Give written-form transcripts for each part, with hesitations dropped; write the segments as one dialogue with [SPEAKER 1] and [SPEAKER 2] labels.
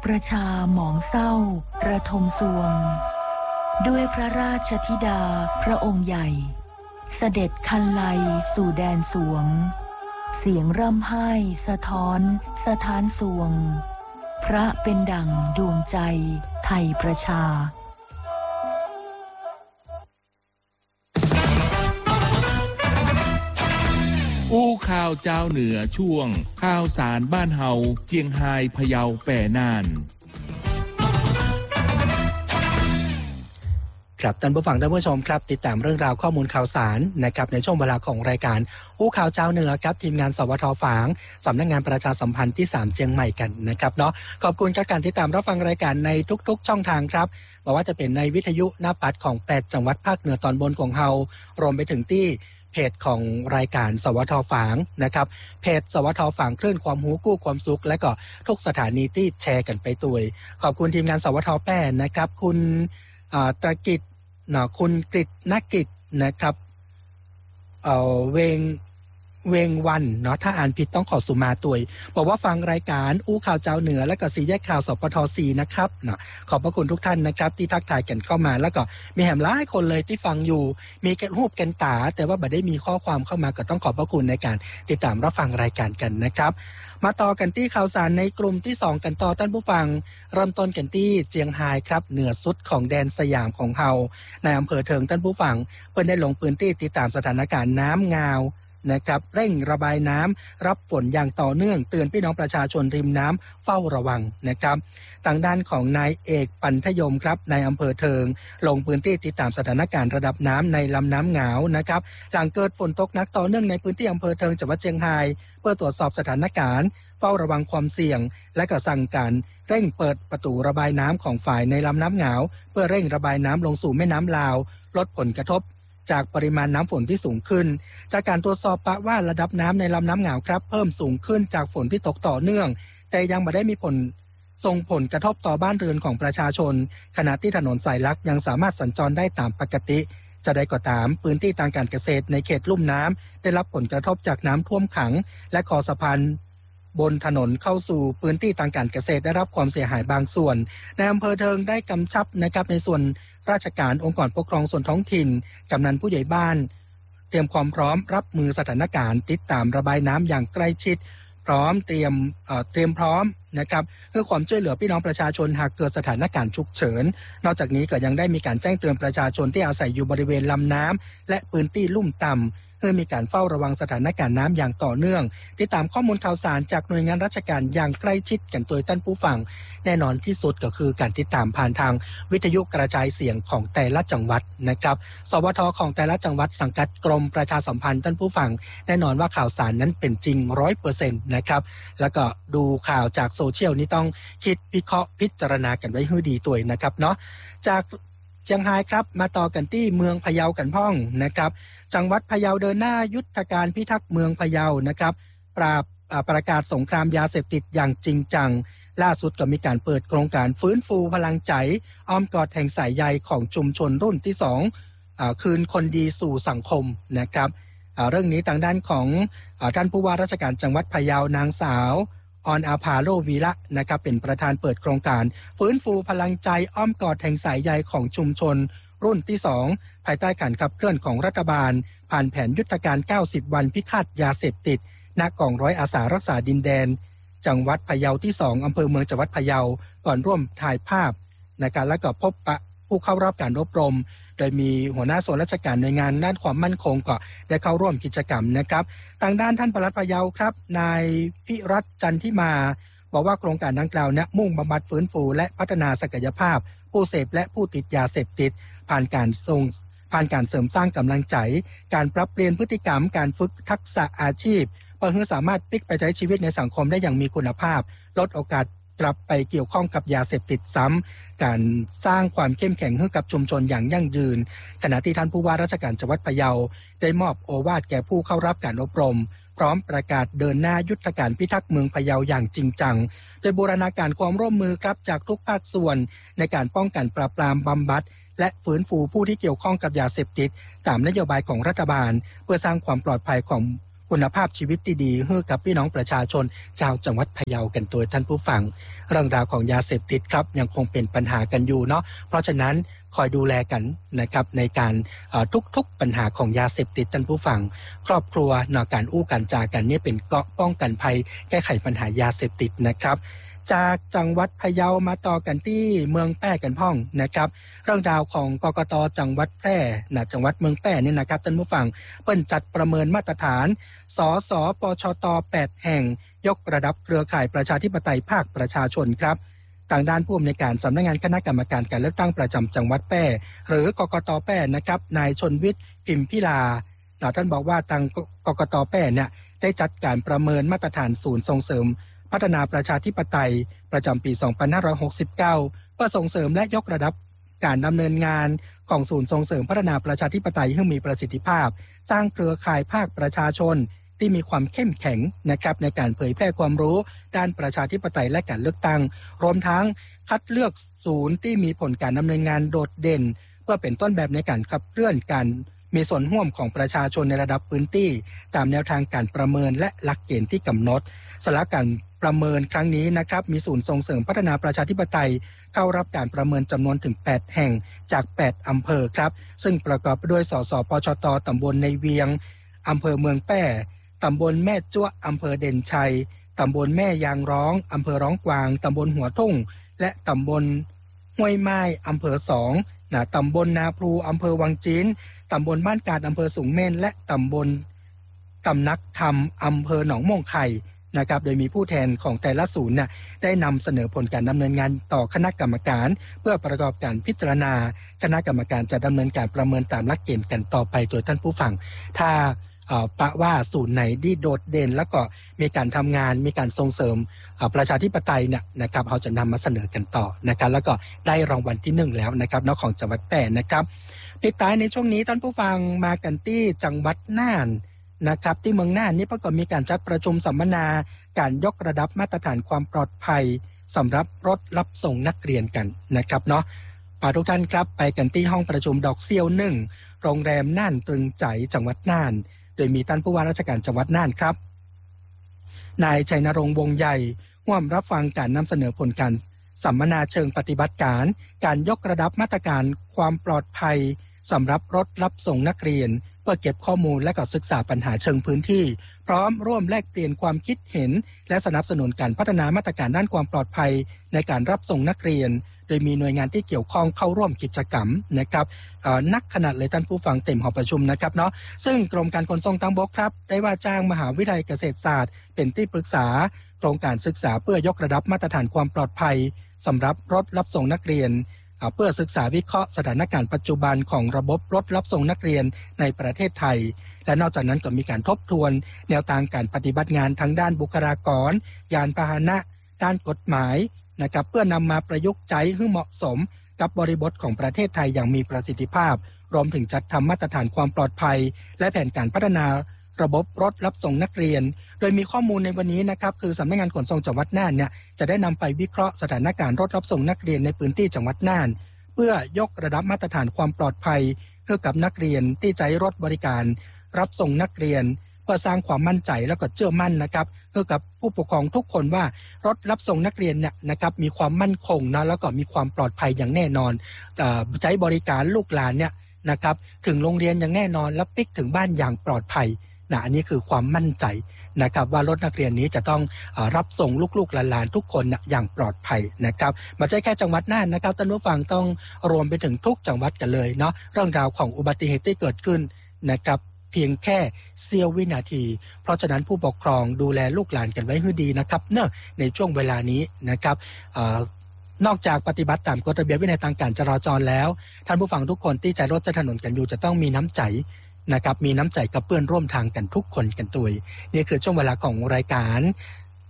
[SPEAKER 1] ประชาหมองเศร้าระทมสวงด้วยพระราชธิดาพระองค์ใหญ่เสด็จคันไลสู่แดนสวงเสียงร่ำไห้สะท้อนสถานสวงพระเป็นดั่งดวงใจไทยประชา
[SPEAKER 2] อู้ข่าวเจ้าเหนือช่วงข่าวสารบ้านเฮาเจียงไฮพะเยาแป่น่าน
[SPEAKER 3] ครับท่านผู้ฟังท่านผู้ชมครับติดตามเรื่องราวข้อมูลข่าวสารนะครับในช่วงเวลาของรายการอู้ข่าวเจ้าเหนือครับทีมงานสวท.ฝางสำนักงานประชาสัมพันธ์ที่3เชียงใหม่กันนะครับเนาะขอบคุณกับการติดตามรับฟังรายการในทุกๆช่องทางครับบอกว่าจะเป็นในวิทยุหน้าปัดของ8จังหวัดภาคเหนือตอนบนของเฮารวมไปถึงที่เพจของรายการสวท.ฝางนะครับเพจสวท.ฝางคลื่นความหูกู้ความสุขและก็ทุกสถานีที่แชร์กันไปตุยขอบคุณทีมงานสวท.แป้นะครับคุณตรกิจคุณกฤษณกิจนะครับเวงวันเนาะถ้าอ่านผิดต้องขอสุมาตุยบอกว่าฟังรายการอู้ข่าวเจ้าเหนือและก็4แยกข่าวสปท4นะครับเนาะขอบพระคุณทุกท่านนะครับที่ทักทายกันเข้ามาแล้วก็มีแหมหลายคนเลยที่ฟังอยู่มีแค่รูปกันตาแต่ว่าบ่ได้มีข้อความเข้ามาก็ต้องขอบพระคุณในการติดตามรับฟังรายการกันนะครับมาต่อกันที่ข่าวสารในกลุ่มที่2กันต่อท่านผู้ฟังเริ่มต้นกันที่เจียงไฮ้ครับเหนือสุดของแดนสยามของเฮาในอำเภอเถิงท่านผู้ฟังเพิ่นได้ลงพื้นที่ติดตามสถานการณ์น้ำงาวนะครับเร่งระบายน้ำรับฝนอย่างต่อเนื่องเตือนพี่น้องประชาชนริมน้ำเฝ้าระวังนะครับทางด้านของนายเอกปันทยมครับในอำเภอเทิงลงพื้นที่ติดตามสถานการณ์ระดับน้ำในลำน้ำเหงานะครับหลังเกิดฝนตกหนักต่อเนื่องในพื้นที่อำเภอเทิงจังหวัดเชียงรายเพื่อตรวจสอบสถานการณ์เฝ้าระวังความเสี่ยงและก็สั่งการเร่งเปิดประตูระบายน้ำของฝ่ายในลำน้ำเหงาเพื่อเร่งระบายน้ำลงสู่แม่น้ำลาวลดผลกระทบจากปริมาณน้ำฝนที่สูงขึ้นจากการตรวจสอบว่าระดับน้ำในลำน้ำเหงาครับเพิ่มสูงขึ้นจากฝนที่ตกต่อเนื่องแต่ยังไม่ได้มีส่งผลกระทบต่อบ้านเรือนของประชาชนขณะที่ถนนสายหลักยังสามารถสัญจรได้ตามปกติจะได้ก็ตามพื้นที่ทางการเกษตรในเขตลุ่มน้ำได้รับผลกระทบจากน้ำท่วมขังและคอสะพานบนถนนเข้าสู่พื้นที่ทางการเกษตรได้รับความเสียหายบางส่วนในอำเภอเทิงได้กำชับนะครับในส่วนราชการองค์กรปกครองส่วนท้องถิ่นกำนันผู้ใหญ่บ้านเตรียมความพร้อมรับมือสถานการณ์ติดตามระบายน้ำอย่างใกล้ชิดพร้อมเตรียมพร้อมนะครับเพื่อความช่วยเหลือพี่น้องประชาชนหากเกิดสถานการณ์ฉุกเฉินนอกจากนี้ก็ยังได้มีการแจ้งเตือนประชาชนที่อาศัยอยู่บริเวณลำน้ำและพื้นที่ลุ่มต่ำเพื่อมีการเฝ้าระวังสถานการณ์น้ำอย่างต่อเนื่องติดตามข้อมูลข่าวสารจากหน่วยงานราชการอย่างใกล้ชิดกันโดยท่านผู้ฟังแน่นอนที่สุดก็คือการติดตามผ่านทางวิทยุกระจายเสียงของแต่ละจังหวัดนะครับสวท.ของแต่ละจังหวัดสังกัดกรมประชาสัมพันธ์ท่านผู้ฟังแน่นอนว่าข่าวสารนั้นเป็นจริง 100% นะครับแล้วก็ดูข่าวจากโซเชียลนี่ต้องคิดวิเคราะห์พิจารณากันไว้ให้ดีตัวนะครับเนาะจากเชียงรายครับมาต่อกันที่เมืองพะเยากันพ่องนะครับจังหวัดพะเยาเดินหน้ายุทธการพิทักษ์เมืองพะเยานะครับประกาศสงครามยาเสพติดอย่างจริงจังล่าสุดก็มีการเปิดโครงการฟื้นฟูพลังใจอ้อมกอดแห่งสายใยของชุมชนรุ่นที่2คืนคนดีสู่สังคมนะครับเรื่องนี้ทางด้านของท่านผู้ว่าราชการจังหวัดพะเยานางสาวออนอาภาโลวีระนะครับเป็นประธานเปิดโครงการฟื้นฟูพลังใจอ้อมกอดแห่งสายใยของชุมชนรุ่นที่2ภายใต้การขับเคลื่อนของรัฐบาลผ่านแผนยุทธการ90วันพิฆาตยาเสพติดณกองร้อยอาสารักษาดินแดนจังหวัดพะเยาที่2อำเภอเมืองจังหวัดพะเยาก่อนร่วมถ่ายภาพนะครับและก็พบปะผู้เข้ารับการอบรมโดยมีหัวหน้าส่วนราชการหน่วยงานด้านความมั่นคงก็ได้เข้าร่วมกิจกรรมนะครับทางด้านท่านปลัดพะเยาครับนายพิรัตน์จันทิมาบอกว่าโครงการดังกล่าวนี้มุ่งบำบัดฟื้นฟูและพัฒนาศักยภาพผู้เสพและผู้ติดยาเสพติดผ่านการเสริมสร้างกำลังใจการปรับเปลี่ยนพฤติกรรมการฝึกทักษะอาชีพเพื่อให้สามารถพลิกไปใช้ชีวิตในสังคมได้อย่างมีคุณภาพลดโอกาสกลับไปเกี่ยวข้องกับยาเสพติดซ้ำการสร้างความเข้มแข็งให้กับชุมชนอย่างยั่งยืนขณะที่ท่านผู้ว่าราชการจังหวัดพะเยาได้มอบโอวาทแก่ผู้เข้ารับการอบรมพร้อมประกาศเดินหน้ายุทธการพิทักษ์เมืองพะเยาอย่างจริงจังโดยบูรณาการความร่วมมือครับจากทุกภาคส่วนในการป้องกันปราบปรามบำบัดและฟื้นฟูผู้ที่เกี่ยวข้องกับยาเสพติดตามนโยบายของรัฐบาลเพื่อสร้างความปลอดภัยของคุณภาพชีวิตที่ดีให้กับพี่น้องประชาชนชาวจังหวัดพะเยากันตัวท่านผู้ฟังเรื่องราวของยาเสพติดครับยังคงเป็นปัญหากันอยู่เนาะเพราะฉะนั้นคอยดูแลกันนะครับในการทุกปัญหาของยาเสพติดท่านผู้ฟังครอบครัวในการอู้กันจากันนี่เป็นเกราะป้องกันภัยแก้ไขปัญหายาเสพติดนะครับจากจังหวัดพะเยามาต่อกันที่เมืองแพร่กันพ่องนะครับเรื่องราวของกกต.จังหวัดแพร่จังหวัดเมืองแพร่นี่นะครับท่านผู้ฟังเปิ้นจัดประเมินมาตรฐานสสปชต8แห่งยกระดับเครือข่ายประชาธิปไตยภาคประชาชนครับทางด้านผู้อำนวยการสำนักงานคณะกรรมการการเลือกตั้งประจำจังหวัดแพร่หรือกกต.แพร่นะครับนายชนวิทย์พิมพิลาท่านบอกว่าทางกกต.แพร่เนี่ยได้จัดการประเมินมาตรฐานศูนย์ส่งเสริมพัฒนาประชาธิปไตยประจำปี 2569 เพื่อส่งเสริมและยกระดับการดำเนินงานของศูนย์ส่งเสริมพัฒนาประชาธิปไตยให้มีประสิทธิภาพสร้างเครือข่ายภาคประชาชนที่มีความเข้มแข็งนะครับในการเผยแพร่ความรู้ด้านประชาธิปไตยและการเลือกตั้งรวมทั้งคัดเลือกศูนย์ที่มีผลการดำเนินงานโดดเด่นเพื่อเป็นต้นแบบในการขับเคลื่อนการมีส่วนร่วมของประชาชนในระดับพื้นที่ตามแนวทางการประเมินและหลักเกณฑ์ที่กำหนดสำหรับการประเมินครั้งนี้นะครับมีศูนย์ส่งเสริมพัฒนาประชาธิปไตยเข้ารับการประเมินจำนวนถึง8แห่งจาก8อำเภอครับซึ่งประกอบด้วยสสปชต.ตำบลในเวียงอำเภอเมืองแพร่ตำบลแม่จั่วอำเภอเด่นชัยตำบลแม่ยางร้องอำเภอร้องกวางตำบลหัวทุ่งและตำบลห้วยไม้อำเภอ2ตำบลนาพลูอำเภอวังจีนตำบลบ้านกาดอำเภอสูงเม่นและตำบลตำนักธรรมอำเภอหนองม่วงไข่นะครับโดยมีผู้แทนของแต่ละศูนย์ได้นำเสนอผลการดำเนินงานต่อคณะกรรมการเพื่อประกอบการพิจารณาคณะกรรมการจะดำเนินการประเมินตามหลักเกณฑ์กันต่อไปโดยท่านผู้ฟังถ้าปะว่าศูนย์ไหนที่โดดเด่นแล้วก็มีการทำงานมีการส่งเสริมประชาธิปไตยเนี่ยนะครับเขาจะนำมาเสนอกันต่อนะครับแล้วก็ได้รางวัลที่1แล้วนะครับนอกของจังหวัดแพร่นะครับปิดท้ายในช่วงนี้ท่านผู้ฟังมากันที่จังหวัดน่านนะครับที่เมืองน่านนี่ก็มีการจัดประชุมสัมมนาการยกระดับมาตรฐานความปลอดภัยสำหรับรถรับส่งนักเรียนกันนะครับเนาะทุกท่านครับไปกันที่ห้องประชุมดอกเซี่ยว1โรงแรมน่านตรึงใจจังหวัดน่านโดยมีท่านผู้ว่าราชการจังหวัดน่านครับนายชัยนรงค์วงศ์ใหญ่ร่วมรับฟังการนำเสนอผลการสัมมนาเชิงปฏิบัติการการยกระดับมาตรการความปลอดภัยสำหรับรถรับส่งนักเรียนเพื่อเก็บข้อมูลและก็ศึกษาปัญหาเชิงพื้นที่พร้อมร่วมแลกเปลี่ยนความคิดเห็นและสนับสนุนการพัฒนามาตรการด้านความปลอดภัยในการรับส่งนักเรียนโดยมีหน่วยงานที่เกี่ยวข้องเข้าร่วมกิจกรรมนะครับนักขนาดเลยท่านผู้ฟังเต็มหอประชุมนะครับเนาะซึ่งกรมการขนส่งทางบกครับได้ว่าจ้างมหาวิทยาลัยเกษตรศาสตร์เป็นที่ปรึกษาโครงการศึกษาเพื่อยกระดับมาตรฐานความปลอดภัยสำหรับรถรับส่งนักเรียนเพื่อศึกษาวิเคราะห์สถานการณ์ปัจจุบันของระบบรถรับส่งนักเรียนในประเทศไทยและนอกจากนั้นก็มีการทบทวนแนวทางการปฏิบัติงานทั้งด้านบุคลากรยานพาหนะด้านกฎหมายนะครับเพื่อนำมาประยุกต์ใช้ให้เหมาะสมกับบริบทของประเทศไทยอย่างมีประสิทธิภาพรวมถึงจัดทำมาตรฐานความปลอดภัยและแผนการพัฒนาระบบรถรับส่งนักเรียนโดยมีข้อมูลในวันนี้นะครับคือสำนักงานขนส่งจังหวัดน่านเนี่ยจะได้นำไปวิเคราะห์สถานการณ์รถรับส่งนักเรียนในพื้นที่จังหวัดน่านเพื่อยกระดับมาตรฐานความปลอดภัยให้กับนักเรียนที่ใช้รถบริการรับส่งนักเรียนเพื่อสร้างความมั่นใจและก็เชื่อมั่นนะครับให้กับผู้ปกครองทุกคนว่ารถรับส่งนักเรียนเนี่ยนะครับมีความมั่นคงนะแล้วก็มีความปลอดภัยอย่างแน่นอนใช้บริการลูกหลานเนี่ยนะครับถึงโรงเรียนอย่างแน่นอนและปิกถึงบ้านอย่างปลอดภัยอันนี้คือความมั่นใจนะครับว่ารถนักเรียนนี้จะต้องรับส่งลูกๆหลานๆทุกคนอย่างปลอดภัยนะครับไม่ใช่แค่จังหวัดน่านนะครับท่านผู้ฟังต้องรวมไปถึงทุกจังหวัดกันเลยเนาะเรื่องราวของอุบัติเหตุที่เกิดขึ้นนะครับเพียงแค่เสี้ยววินาทีเพราะฉะนั้นผู้ปกครองดูแลลูกหลานกันไว้ให้ดีนะครับเนื่องในช่วงเวลานี้นะครับนอกจากปฏิบัติตามกฎระเบียบวินัยทางการจราจรแล้วท่านผู้ฟังทุกคนที่ใช้รถใช้ถนนกันอยู่จะต้องมีน้ำใจนะครับมีน้ำใจกับเพื่อนร่วมทางกันทุกคนกันตัวนี่คือช่วงเวลาของรายการ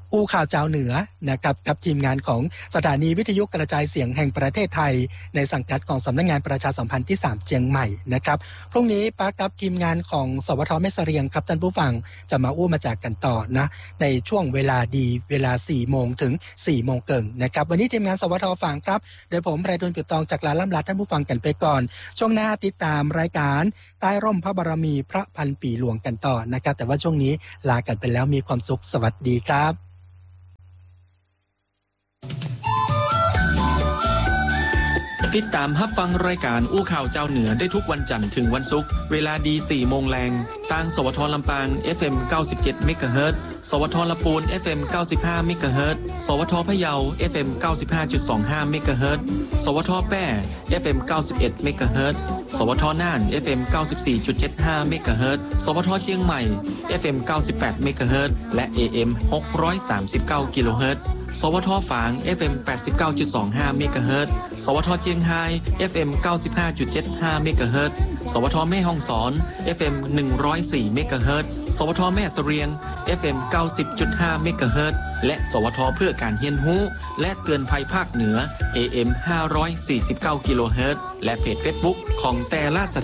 [SPEAKER 3] อู้ข่าวเจ้าเหนือนะครับกับทีมงานของสถานีวิทยุกระจายเสียงแห่งประเทศไทยในสังกัดของสำนักงานประชาสัมพันธ์ที่3เชียงใหม่นะครับพรุ่งนี้ป้ากับทีมงานของสวทแม่เสรียงครับท่านผู้ฟังจะมาอู้มาจากกันต่อนะในช่วงเวลาดีเวลา 4 โมงถึง 4 โมงเกิงนะครับวันนี้ทีมงานสวทฝางครับโดยผมไรดุลปิดตองจากลาล่ำลาท่านผู้ฟังกันไปก่อนช่วงหน้าติดตามรายการใต้ร่มพระบารมีพระพันปีหลวงกันต่อนะครับแต่ว่าช่วงนี้ลากันไปแล้วมีความสุขสวัสดีครับ
[SPEAKER 4] ติดตามรับฟังรายการอู้ข่าวเจ้าเหนือได้ทุกวันจันทร์ถึงวันศุกร์เวลาดี 4 โมงแรงทางสวทลำปาง FM 97 เมกะเฮิรตซ์สวทลำพูน FM 95 เมกะเฮิรตซ์สวทพะเยา FM 95.25 เมกะเฮิรตซ์สวทแปร่ FM 91 เมกะเฮิรตซ์สวทน่าน FM 94.75 เมกะเฮิรตซ์สวทเชียงใหม่ FM 98 เมกะเฮิรตซ์และ AM 639 กิโลเฮิรตซ์สวทฝาง FM 89.25 เมกะเฮิรตซ์สวทเจียงไฮ้ FM 95.75 เมกะเฮิรตซ์สวทแม่ฮ่องสอน FM 104 เมกะเฮิรตซ์สวทแม่เสรียง FM 90.5 เมกะเฮิรตซ์และสวทเพื่อการเรียนรู้และเตือนภัยภาคเหนือ AM 549 กิโลเฮิรตซ์และเพจ Facebook ของแต่ละส